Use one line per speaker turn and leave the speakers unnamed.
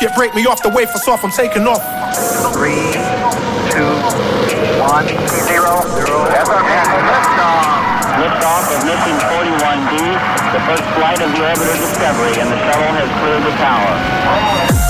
biscuit, break me off the wafer soft, I'm taking off.
3, 2, 1, 0.
Liftoff of mission 41D, the first flight of the orbiter Discovery, and the shuttle has cleared the tower.